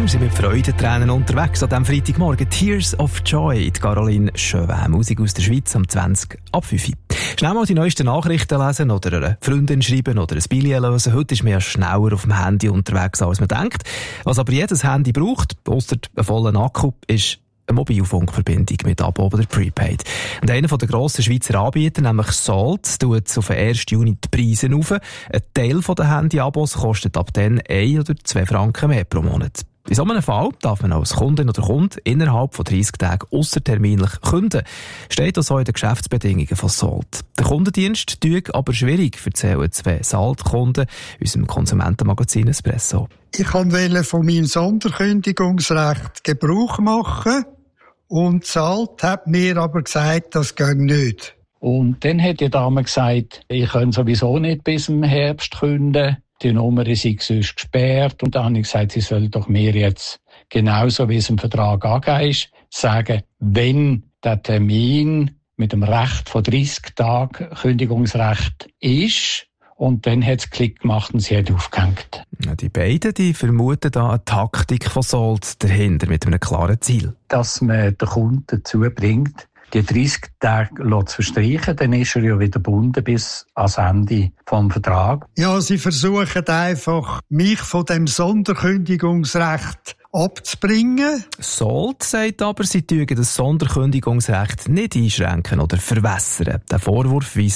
Wir sind mit Freudentränen unterwegs an diesem Freitagmorgen. Tears of Joy, die Caroline Chauvin, Musik aus der Schweiz, am 20 ab 5 Uhr. Schnell mal die neuesten Nachrichten lesen oder einer Freundin schreiben oder ein Billet lösen. Heute ist man ja schneller auf dem Handy unterwegs, als man denkt. Was aber jedes Handy braucht, ausser einen vollen Akku, ist eine Mobilfunkverbindung mit Abo oder Prepaid. Und einer der grossen Schweizer Anbieter, nämlich Salt, tut auf den 1. Juni die Preise rauf. Ein Teil der Handy-Abos kostet ab dann 1 oder 2 Franken mehr pro Monat. In so einem Fall darf man als Kundin oder Kunde innerhalb von 30 Tagen ausserterminlich künden. Steht das auch in den Geschäftsbedingungen von Salt. Der Kundendienst tut aber schwierig, erzählen 2 Salt-Kunden unserem Konsumentenmagazin Espresso. Ich wollte von meinem Sonderkündigungsrecht Gebrauch machen und Salt hat mir aber gesagt, das geht nicht. Und dann hat die Dame gesagt, ich kann sowieso nicht bis im Herbst künden. Die Nummer sei sonst gesperrt. Und dann habe ich gesagt, sie soll doch mir jetzt, genauso wie es im Vertrag angegeben ist, sagen, wenn der Termin mit dem Recht von 30 Tagen Kündigungsrecht ist. Und dann hat es Klick gemacht und sie hat aufgehängt. Die beiden die vermuten da eine Taktik von Salt dahinter mit einem klaren Ziel. Dass man den Kunden dazu bringt, die 30 Tage zu verstreichen, dann ist er ja wieder gebunden bis ans Ende vom Vertrag. Ja, sie versuchen einfach, mich von dem Sonderkündigungsrecht abzubringen. Salt sagt aber, sie dürfen das Sonderkündigungsrecht nicht einschränken oder verwässern. Der Vorwurf weist